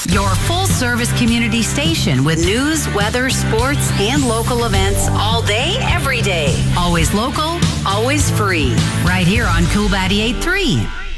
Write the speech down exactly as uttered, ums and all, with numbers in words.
Your full-service community station with news, weather, sports, and local events all day, every day. Always local, always free. Right here on Cool ninety-eight point three.